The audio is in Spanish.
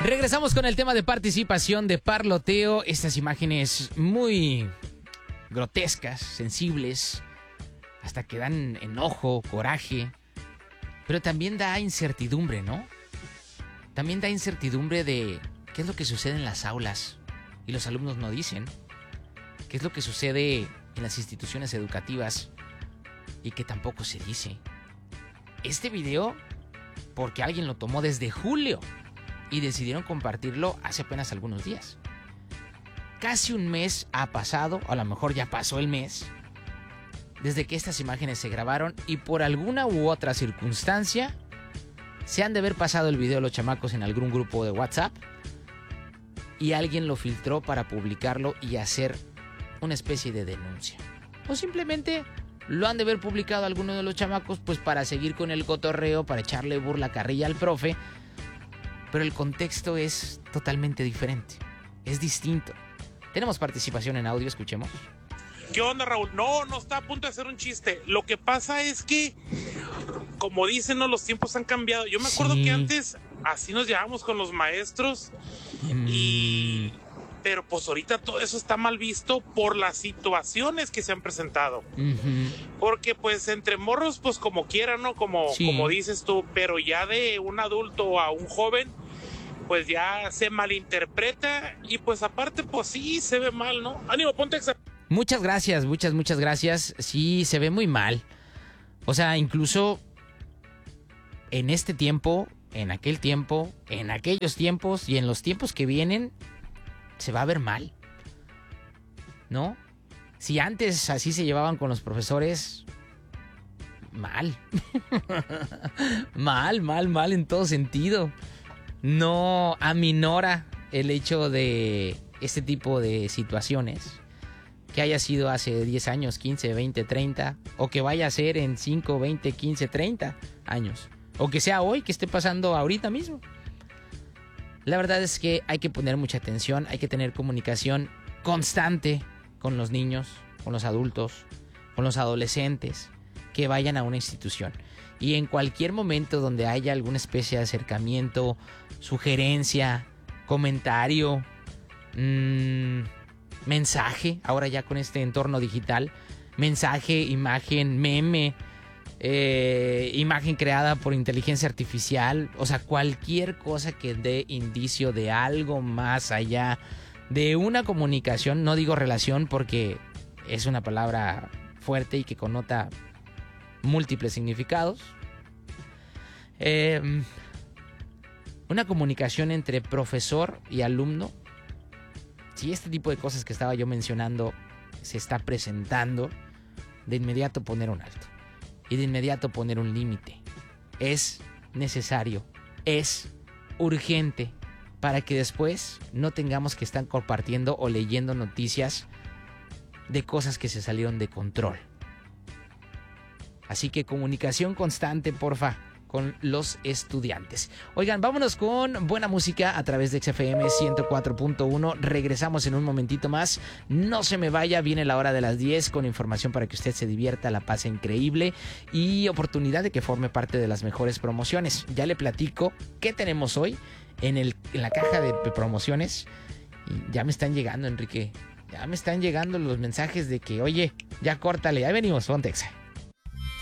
Regresamos con el tema de participación, de parloteo. Estas imágenes muy grotescas, sensibles, hasta que dan enojo, coraje, pero también da incertidumbre, ¿no? También da incertidumbre de qué es lo que sucede en las aulas y los alumnos no dicen, qué es lo que sucede en las instituciones educativas y que tampoco se dice. Este video, porque alguien lo tomó desde julio y decidieron compartirlo hace apenas algunos días. Casi un mes ha pasado, o a lo mejor ya pasó el mes, desde que estas imágenes se grabaron y por alguna u otra circunstancia se han de haber pasado el video los chamacos en algún grupo de WhatsApp y alguien lo filtró para publicarlo y hacer una especie de denuncia. O simplemente lo han de haber publicado algunos de los chamacos pues para seguir con el cotorreo, para echarle burla, carrilla al profe. Pero el contexto es totalmente diferente, es distinto. Tenemos participación en audio, escuchemos. ¿Qué onda, Raúl? No está a punto de hacer un chiste. Lo que pasa es que, como dicen, ¿no? Los tiempos han cambiado. Yo me acuerdo que antes así nos llevábamos con los maestros pero pues ahorita todo eso está mal visto por las situaciones que se han presentado. Porque pues entre morros, pues como quieran, ¿no? Como dices tú, pero ya de un adulto a un joven, pues ya se malinterpreta y pues aparte, pues sí, se ve mal, ¿no? Ánimo, ponte extra. Muchas gracias, muchas gracias. Sí, se ve muy mal. O sea, incluso en este tiempo, en aquel tiempo, en aquellos tiempos y en los tiempos que vienen, se va a ver mal, ¿no? Si antes así se llevaban con los profesores, mal. mal en todo sentido. No aminora el hecho de este tipo de situaciones, que haya sido hace 10 años, 15, 20, 30, o que vaya a ser en 5, 20, 15, 30 años, o que sea hoy, que esté pasando ahorita mismo. La verdad es que hay que poner mucha atención, hay que tener comunicación constante con los niños, con los adultos, con los adolescentes que vayan a una institución. Y en cualquier momento donde haya alguna especie de acercamiento, sugerencia, comentario, mensaje, ahora ya con este entorno digital, mensaje, imagen, meme, imagen creada por inteligencia artificial, o sea, cualquier cosa que dé indicio de algo más allá de una comunicación, no digo relación porque es una palabra fuerte y que connota múltiples significados, una comunicación entre profesor y alumno. Si este tipo de cosas que estaba yo mencionando se está presentando, de inmediato poner un alto. Y de inmediato poner un límite. Es necesario, es urgente para que después no tengamos que estar compartiendo o leyendo noticias de cosas que se salieron de control. Así que comunicación constante, porfa, con los estudiantes. Oigan, vámonos con buena música a través de XFM 104.1. Regresamos en un momentito más. No se me vaya, viene la hora de las 10 con información para que usted se divierta, la pase increíble y oportunidad de que forme parte de las mejores promociones. Ya le platico qué tenemos hoy en la caja de promociones. Y ya me están llegando, Enrique. Ya me están llegando los mensajes de que, oye, ya córtale, ahí venimos, ponte Exa.